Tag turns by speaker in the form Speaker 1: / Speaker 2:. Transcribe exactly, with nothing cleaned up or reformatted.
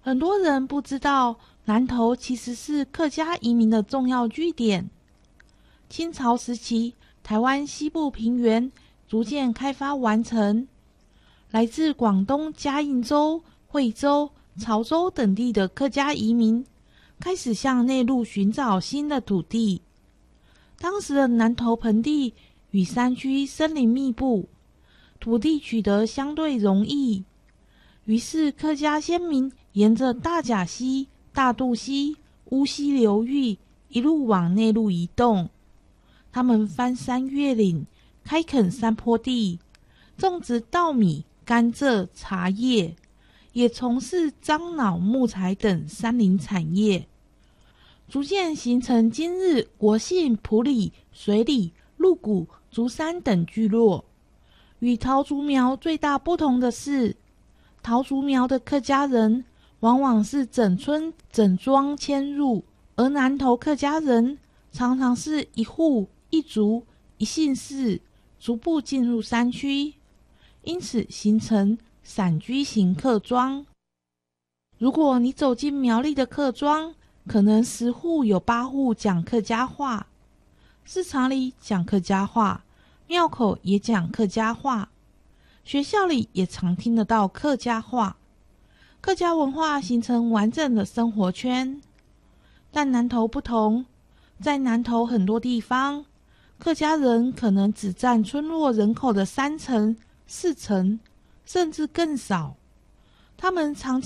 Speaker 1: 很多人不知道，南投其实是客家移民的重要据点。清朝时期，台湾西部平原逐渐开发完成，来自广东嘉应州、惠州、潮州等地的客家移民开始向内陆寻找新的土地。当时的南投盆地与山区森林密布，土地取得相对容易，于是客家先民沿着大甲溪、大肚溪、乌溪流域一路往内陆移动。他们翻山越岭，开垦山坡地，种植稻米、甘蔗、茶叶，也从事樟脑、木材等山林产业，逐渐形成今日国姓、埔里、水里、鹿谷、竹山等聚落。与桃竹苗最大不同的是，桃竹苗的客家人往往是整村整庄迁入，而南投客家人常常是一户一族一姓氏逐步进入山区，因此形成散居型客庄。如果你走进苗栗的客庄，可能十户有八户讲客家话，市场里讲客家话，庙口也讲客家话，学校里也常听得到客家话。客家文化形成完整的生活圈。但南投不同，在南投很多地方，客家人可能只占村落人口的三成、四成，甚至更少。他们长期